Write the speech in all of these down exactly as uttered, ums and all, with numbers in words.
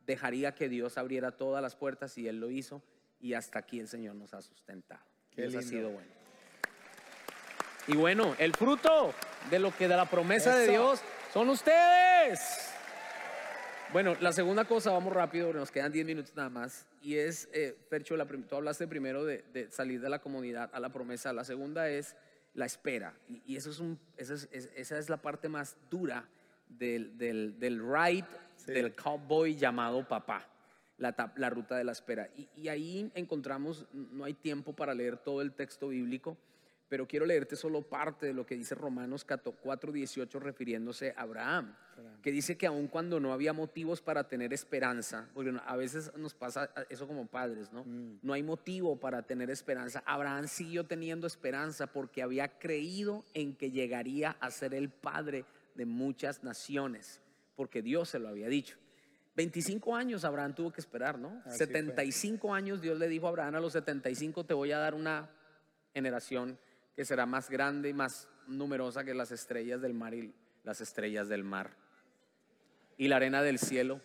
dejaría que Dios abriera todas las puertas, y Él lo hizo, y hasta aquí el Señor nos ha sustentado. Qué Dios ha lindo. sido bueno. Y bueno, el fruto de lo que de la promesa Eso. de Dios son ustedes. Bueno, la segunda cosa, vamos rápido, nos quedan diez minutos nada más, y es, eh, Fercho, la, tú hablaste primero de, de salir de la comodidad a la promesa. La segunda es la espera, y, y eso es un, esa, es, es, esa es la parte más dura del, del, del ride, sí. del cowboy llamado papá, la, la ruta de la espera. Y, y ahí encontramos, no hay tiempo para leer todo el texto bíblico, pero quiero leerte solo parte de lo que dice Romanos cuatro dieciocho refiriéndose a Abraham, que dice que aun cuando no había motivos para tener esperanza, porque a veces nos pasa eso como padres, ¿no? Mm. No hay motivo para tener esperanza. Abraham siguió teniendo esperanza porque había creído en que llegaría a ser el padre de muchas naciones, porque Dios se lo había dicho. veinticinco años Abraham tuvo que esperar, ¿no? Así setenta y cinco fue. años Dios le dijo a Abraham: a los setenta y cinco te voy a dar una generación que será más grande y más numerosa que las estrellas del mar y las estrellas del mar y la arena del cielo.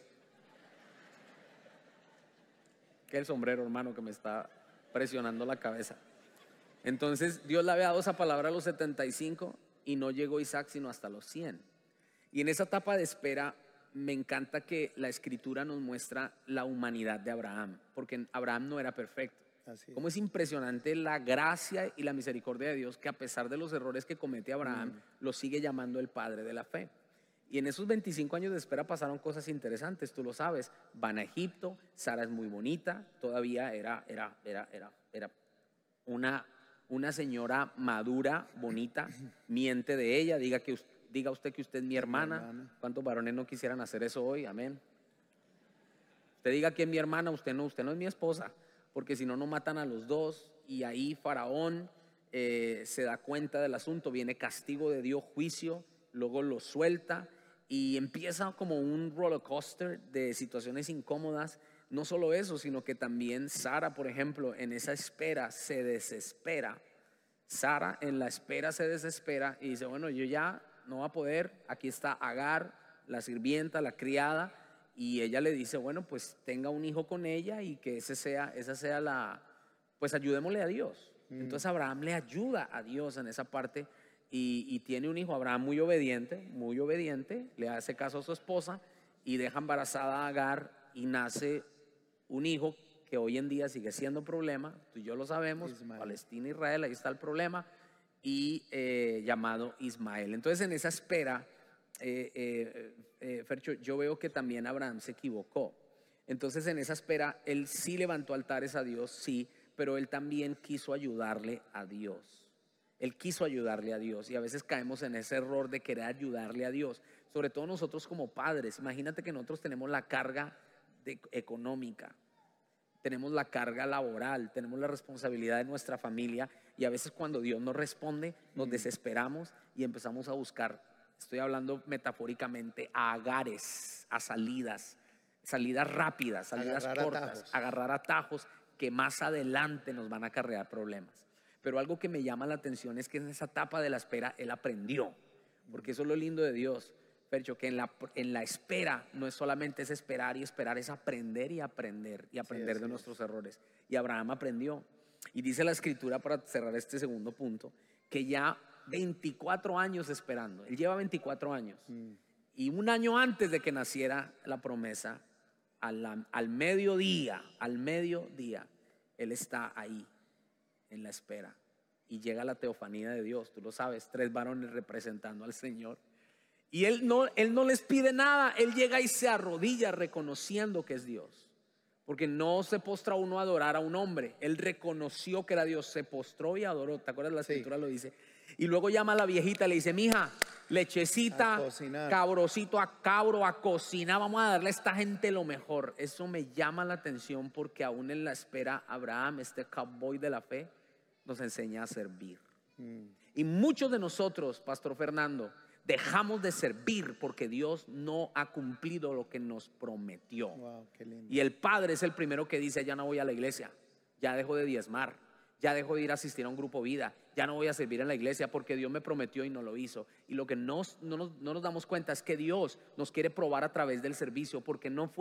Que el sombrero, hermano, que me está presionando la cabeza. Entonces Dios le había dado esa palabra a los setenta y cinco y no llegó Isaac sino hasta los cien. Y en esa etapa de espera me encanta que la escritura nos muestra la humanidad de Abraham, porque Abraham no era perfecto. Así Cómo es impresionante la gracia y la misericordia de Dios, que a pesar de los errores que comete Abraham, mm. lo sigue llamando el padre de la fe. Y en esos veinticinco años de espera pasaron cosas interesantes, tú lo sabes. Van a Egipto, Sara es muy bonita, todavía era, era, era, era, era una, una señora madura, bonita, miente de ella, diga, que, diga usted que usted es mi hermana. mi hermana. ¿Cuántos varones no quisieran hacer eso hoy? Amén. Usted diga que es mi hermana, usted no, usted no es mi esposa, porque si no, no matan a los dos. Y ahí Faraón eh, se da cuenta del asunto, viene castigo de Dios, juicio, luego lo suelta y empieza como un roller coaster de situaciones incómodas. No solo eso, sino que también Sara, por ejemplo, en esa espera se desespera. Sara en la espera se desespera y dice: bueno, yo ya no voy a poder, aquí está Agar, la sirvienta, la criada. Y ella le dice: bueno, pues tenga un hijo con ella y que ese sea, esa sea la, pues ayudémosle a Dios. Mm. Entonces Abraham le ayuda a Dios en esa parte y, y tiene un hijo. Abraham muy obediente, muy obediente, le hace caso a su esposa y deja embarazada a Agar y nace un hijo que hoy en día sigue siendo problema, tú y yo lo sabemos, Ismael. Palestina, Israel, ahí está el problema, y eh, llamado Ismael. Entonces en esa espera, Eh, eh, eh, Fercho, yo veo que también Abraham se equivocó. Entonces en esa espera él sí levantó altares a Dios, sí, pero él también quiso ayudarle a Dios. Él quiso ayudarle a Dios y a veces caemos en ese error de querer ayudarle a Dios, sobre todo nosotros como padres. Imagínate que nosotros tenemos la carga de, económica, tenemos la carga laboral, tenemos la responsabilidad de nuestra familia, y a veces cuando Dios nos responde nos mm. desesperamos y empezamos a buscar, estoy hablando metafóricamente, a agares, a salidas, salidas rápidas, salidas agarrar cortas, atajos. agarrar atajos que más adelante nos van a acarrear problemas. Pero algo que me llama la atención es que en esa etapa de la espera él aprendió, porque eso es lo lindo de Dios, Fercho, que en la, en la espera no es solamente es esperar y esperar, es aprender y aprender y aprender sí, de nuestros es. errores. Y Abraham aprendió. Y dice la escritura, para cerrar este segundo punto, que ya veinticuatro años esperando, él lleva veinticuatro años, mm. y un año antes de que naciera la promesa, al, al mediodía, al mediodía, él está ahí en la espera y llega la teofanía de Dios, tú lo sabes, tres varones representando al Señor. Y él no, él no les pide nada, él llega y se arrodilla reconociendo que es Dios. Porque no se postra uno a adorar a un hombre, él reconoció que era Dios, se postró y adoró. ¿Te acuerdas? La escritura sí. lo dice. Y luego llama a la viejita y le dice: mija, lechecita, cabrosito a cabro, a cocinar, vamos a darle a esta gente lo mejor. Eso me llama la atención porque aún en la espera Abraham, este cowboy de la fe, nos enseña a servir. Mm. Y muchos de nosotros, Pastor Fernando, dejamos de servir porque Dios no ha cumplido lo que nos prometió. Wow, qué lindo. Y el padre es el primero que dice: ya no voy a la iglesia, ya dejo de diezmar, ya dejo de ir a asistir a un grupo vida, ya no voy a servir en la iglesia porque Dios me prometió y no lo hizo. Y lo que nos, no, nos, no nos damos cuenta es que Dios nos quiere probar a través del servicio, porque no fue